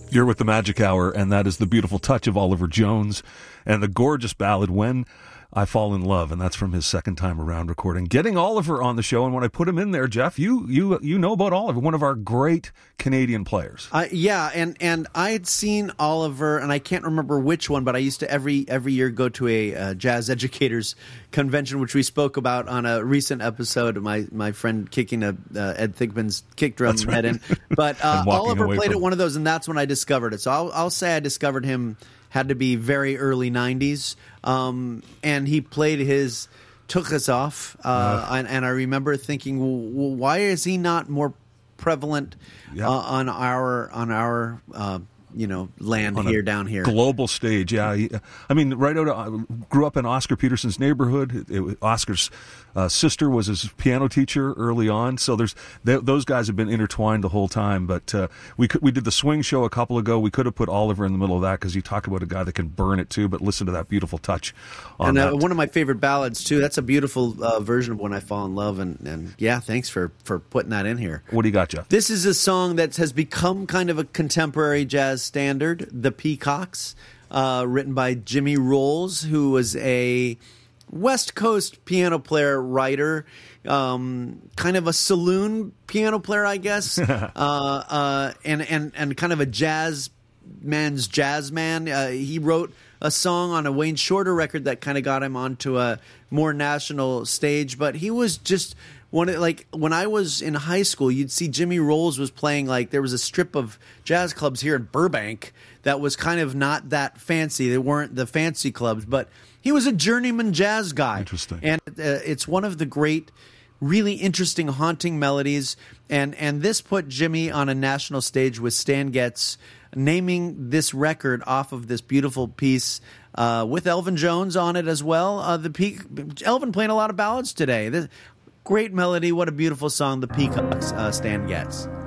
You're with the Magic Hour, and that is the beautiful touch of Oliver Jones and the gorgeous ballad, When I Fall in Love, and that's from his second time around recording. Getting Oliver on the show, and when I put him in there, Jeff, you know about Oliver, one of our great Canadian players. Yeah, and I had seen Oliver, and I can't remember which one, but I used to every year go to a jazz educators convention, which we spoke about on a recent episode. My friend kicking Ed Thigpen's kick drum head in, but Oliver played at one of those, and that's when I discovered it. So I'll say I discovered him. Had to be very early 90s, and he played his Took Us Off, and I remember thinking, well, why is he not more prevalent on our land on here, down here. Global stage, yeah. I mean, right out, grew up in Oscar Peterson's neighborhood. Oscar's sister was his piano teacher early on, so those guys have been intertwined the whole time. But we did the swing show a couple ago. We could have put Oliver in the middle of that because you talk about a guy that can burn it too. But listen to that beautiful touch on that. One of my favorite ballads too. That's a beautiful version of When I Fall in Love. And yeah, thanks for putting that in here. What do you got, Jeff? This is a song that has become kind of a contemporary jazz standard, The Peacocks, written by Jimmy Rolls, who was a West Coast piano player, writer, kind of a saloon piano player, I guess, and kind of a jazz man. He wrote a song on a Wayne Shorter record that kind of got him onto a more national stage, but he was just when I was in high school, you'd see Jimmy Rolls was playing, there was a strip of jazz clubs here in Burbank that was kind of not that fancy. They weren't the fancy clubs, but he was a journeyman jazz guy. Interesting. And it's one of the great, really interesting, haunting melodies. And this put Jimmy on a national stage with Stan Getz naming this record off of this beautiful piece with Elvin Jones on it as well. Elvin playing a lot of ballads today. Great melody. What a beautiful song. The Peacocks, Stan Getz.